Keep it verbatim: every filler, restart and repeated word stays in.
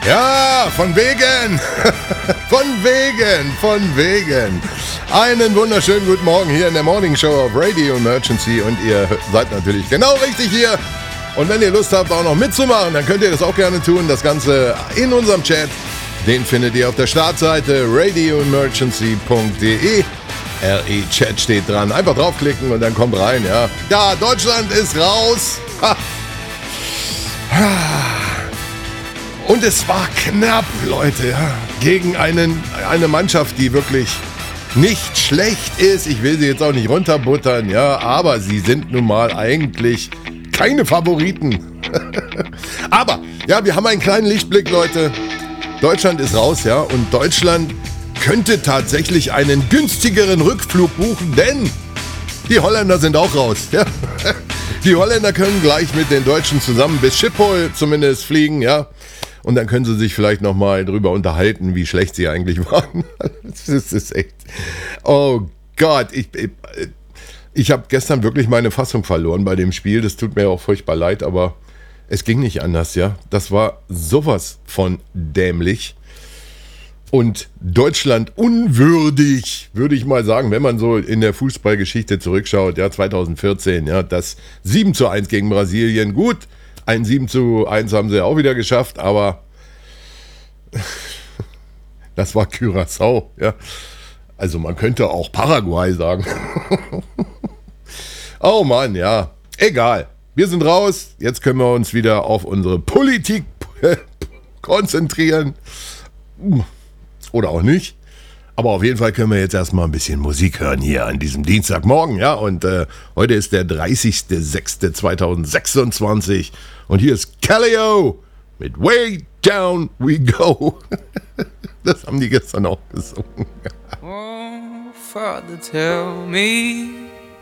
Ja, von wegen. Von wegen, von wegen. Einen wunderschönen guten Morgen hier in der Morning Show auf Radio Emergency und ihr seid natürlich genau richtig hier. Und wenn ihr Lust habt, auch noch mitzumachen, dann könnt ihr das auch gerne tun. Das Ganze in unserem Chat. Den findet ihr auf der Startseite radio emergency punkt de. R E-Chat steht dran. Einfach draufklicken und dann kommt rein, ja. Ja, Deutschland ist raus. Ha. Und es war knapp, Leute, ja, gegen einen, eine Mannschaft, die wirklich nicht schlecht ist. Ich will sie jetzt auch nicht runterbuttern, ja, aber sie sind nun mal eigentlich keine Favoriten. Aber, ja, wir haben einen kleinen Lichtblick, Leute. Deutschland ist raus, ja, und Deutschland könnte tatsächlich einen günstigeren Rückflug buchen, denn die Holländer sind auch raus, ja. Die Holländer können gleich mit den Deutschen zusammen bis Schiphol zumindest fliegen, ja. Und dann können sie sich vielleicht nochmal drüber unterhalten, wie schlecht sie eigentlich waren. Das ist echt... Oh Gott, ich, ich, ich habe gestern wirklich meine Fassung verloren bei dem Spiel. Das tut mir auch furchtbar leid, aber es ging nicht anders, ja. Das war sowas von dämlich. Und Deutschland unwürdig, würde ich mal sagen, wenn man so in der Fußballgeschichte zurückschaut, ja, zwanzig vierzehn, ja, das sieben zu eins gegen Brasilien, gut, ein sieben zu eins haben sie auch wieder geschafft, aber das war Curaçao, ja, also man könnte auch Paraguay sagen. Oh Mann, ja, egal, wir sind raus, jetzt können wir uns wieder auf unsere Politik konzentrieren. Oder auch nicht. Aber auf jeden Fall können wir jetzt erstmal ein bisschen Musik hören hier an diesem Dienstagmorgen. Ja, und äh, heute ist der dreißigster sechster zweitausendsechsundzwanzig. Und hier ist Callio mit Way Down We Go. Das haben die gestern auch gesungen. Oh, Father, tell me